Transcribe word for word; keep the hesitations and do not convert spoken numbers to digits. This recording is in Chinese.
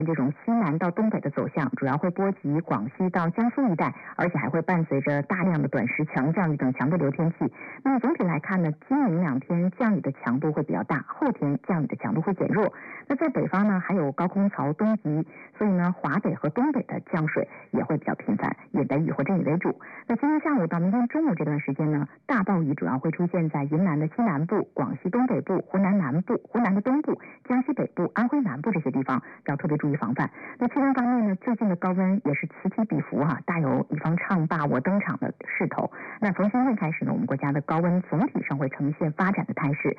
这种西南到东北的走向，主要会波及广西到江苏一带，而且还会伴随着大量的短时强降雨等强对流天气。那么总体来看呢，今明两天降雨的强度会比较大，后天降雨的强度会减弱。那在北方呢，还有高空槽东移，所以呢，华北和东北的降水也会比较频繁，以雷雨或阵雨为主。那今天下午到明天中午这段时间呢，大暴雨主要会出现在云南的西南部、广西东北部、湖南南部、湖南的东部、江西北部、安徽南部这些地方，要特别注意防范。那气温方面呢，最近的高温也是此起彼伏哈、啊，大有以方唱罢我登场的势头。那从今天开始呢，我们国家的高温总体上会呈现发展的态势，